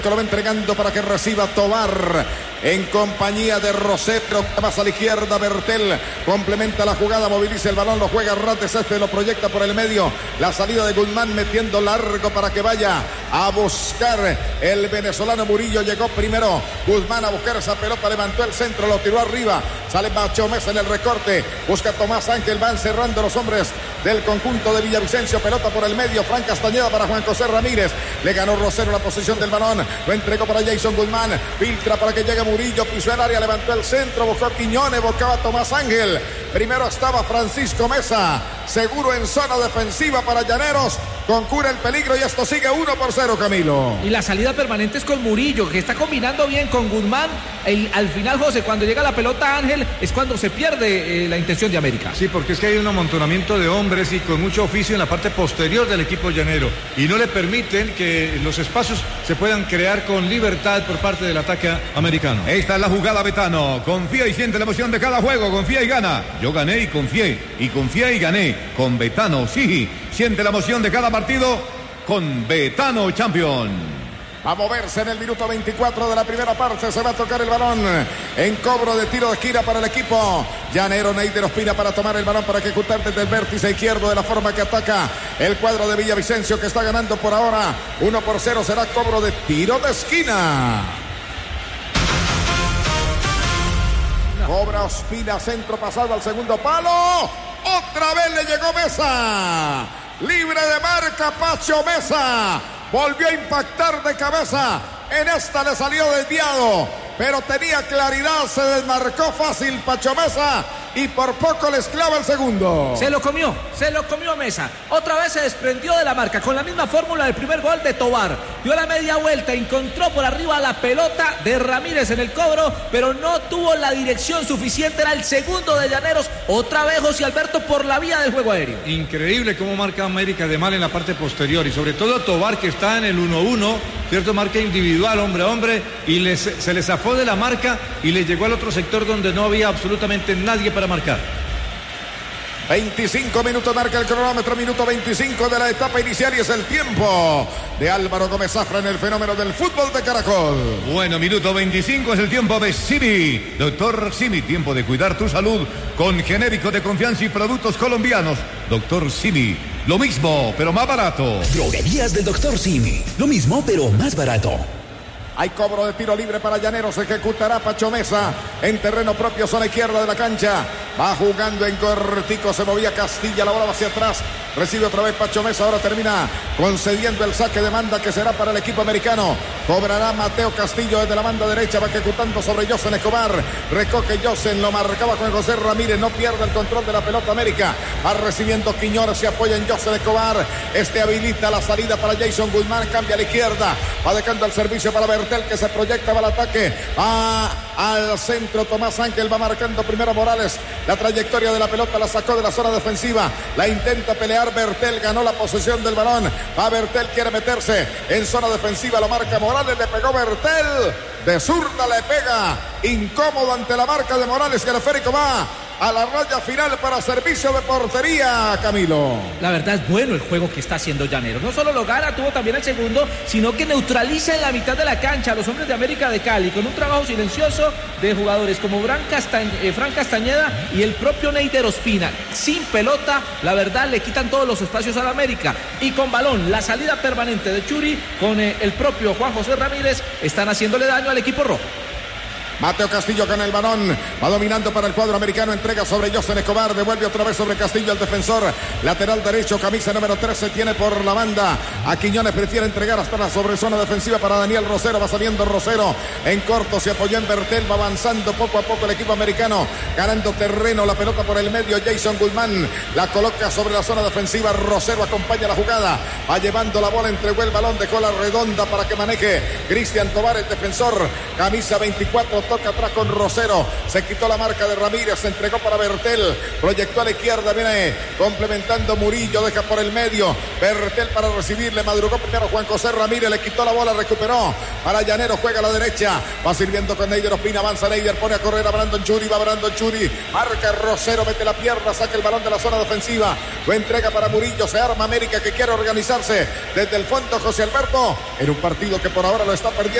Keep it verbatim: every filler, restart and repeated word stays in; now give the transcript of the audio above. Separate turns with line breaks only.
Lo va entregando para que reciba Tobar en compañía de Rosero. Más a la izquierda, Bertel complementa la jugada, moviliza el balón, lo juega Rates, este lo proyecta por el medio. La salida de Guzmán metiendo largo para que vaya a buscar el venezolano Murillo. Llegó primero Guzmán a buscar esa pelota, levantó el centro, lo tiró arriba. Sale Pacho Mesa en el recorte, busca Tomás Ángel, van cerrando los hombres del conjunto de Villavicencio. Pelota por el medio, Fran Castañeda para Juan José Ramírez. Le ganó Rosero la posición del balón. Lo entregó para Jason Guzmán. Filtra para que llegue Murillo. Pisó el área, levantó el centro. Buscó Quiñones, buscaba Tomás Ángel. Primero estaba Francisco Mesa. Seguro en zona defensiva para Llaneros. Concura el peligro y esto sigue uno por cero, Camilo.
Y la salida permanente es con Murillo, que está combinando bien con Guzmán. El, al final, José, cuando llega la pelota Ángel, es cuando se pierde eh, la intención de América.
Sí, porque es que hay un amontonamiento de hombres y con mucho oficio en la parte posterior del equipo llanero. Y no le permiten que los espacios se puedan crear con libertad por parte del ataque americano.
Esta es la jugada, Betano. Confía y siente la emoción de cada juego. Confía y gana. Yo gané y confié. Y confié y gané. Con Betano, sí. Siente la emoción de cada partido con Betano Champion.
A moverse en el minuto veinticuatro de la primera parte. Se va a tocar el balón en cobro de tiro de esquina para el equipo llanero. Neider Ospina para tomar el balón para ejecutar desde el vértice izquierdo de la forma que ataca el cuadro de Villavicencio, que está ganando por ahora uno por cero. Será cobro de tiro de esquina. Cobra Ospina, centro pasado al segundo palo. Otra vez le llegó Mesa. Libre de marca Pacho Mesa. Volvió a impactar de cabeza. En esta le salió desviado, pero tenía claridad. Se desmarcó fácil Pacho Mesa y por poco les clava el segundo.
Se lo comió, se lo comió Mesa. Otra vez se desprendió de la marca con la misma fórmula del primer gol de Tobar. Dio la media vuelta, encontró por arriba la pelota de Ramírez en el cobro, pero no tuvo la dirección suficiente. Era el segundo de Llaneros. Otra vez José Alberto por la vía del juego aéreo.
Increíble cómo marca América de mal en la parte posterior y sobre todo Tobar, que está en el uno uno, cierto, marca individual, hombre a hombre, y les, se le zafó de la marca y le llegó al otro sector donde no había absolutamente nadie para marcar.
veinticinco minutos marca el cronómetro, minuto veinticinco de la etapa inicial y es el tiempo de Álvaro Gómez Zafra en el fenómeno del fútbol de Caracol.
Bueno, minuto veinticinco es el tiempo de Simi. Doctor Simi, tiempo de cuidar tu salud con genérico de confianza y productos colombianos. Doctor Simi, lo mismo, pero más barato.
Droguerías del Doctor Simi, lo mismo, pero más barato.
Hay cobro de tiro libre para Llaneros. Ejecutará Pacho Mesa en terreno propio, zona izquierda de la cancha. Va jugando en cortico. Se movía Castilla. La bola va hacia atrás. Recibe otra vez Pacho Mesa. Ahora termina concediendo el saque de banda que será para el equipo americano. Cobrará Mateo Castillo desde la banda derecha. Va ejecutando sobre Yosen Escobar. Recoge Yosen. Lo marcaba con José Ramírez. No pierde el control de la pelota América. Va recibiendo Quiñones. Se apoya en Yosen Escobar. Este habilita la salida para Jason Guzmán. Cambia a la izquierda. Va dejando el servicio para Bertel, que se proyecta, va al ataque, va al centro Tomás Ángel, va marcando primero Morales, la trayectoria de la pelota la sacó de la zona defensiva, la intenta pelear Bertel, ganó la posesión del balón, va Bertel, quiere meterse en zona defensiva, lo marca Morales, le pegó Bertel, de zurda le pega, incómodo ante la marca de Morales, que el esférico va a la raya final para servicio de portería, Camilo.
La verdad es bueno el juego que está haciendo Llaneros. No solo lo gana, tuvo también el segundo, sino que neutraliza en la mitad de la cancha a los hombres de América de Cali, con un trabajo silencioso de jugadores como Fran, Castañ eh, Fran Castañeda y el propio Neider Ospina. Sin pelota, la verdad, le quitan todos los espacios a la América. Y con balón, la salida permanente de Churi con eh, el propio Juan José Ramírez, están haciéndole daño al equipo rojo.
Mateo Castillo con el balón, va dominando para el cuadro americano, entrega sobre Yosen Escobar, devuelve otra vez sobre Castillo, el defensor, lateral derecho, camisa número trece, tiene por la banda a Quiñones, prefiere entregar hasta la sobrezona defensiva para Daniel Rosero, va saliendo Rosero, en corto se apoyó en Bertel, va avanzando poco a poco el equipo americano, ganando terreno, la pelota por el medio, Jason Guzmán, la coloca sobre la zona defensiva, Rosero acompaña la jugada, va llevando la bola, entregó el balón, dejó la redonda para que maneje Cristian Tobar, el defensor, camisa veinticuatro, toca atrás con Rosero. Se quitó la marca de Ramírez. Se entregó para Bertel. Proyectó a la izquierda. Viene complementando Murillo. Deja por el medio. Bertel para recibirle. Madrugó primero Juan José Ramírez. Le quitó la bola. Recuperó para Llanero. Juega a la derecha. Va sirviendo con Neider Ospina. Avanza Neider. Pone a correr a Brandon Churi. Va Brandon Churi. Marca Rosero. Mete la pierna. Saca el balón de la zona defensiva. Lo entrega para Murillo. Se arma América, que quiere organizarse desde el fondo. José Alberto, en un partido que por ahora lo está perdiendo.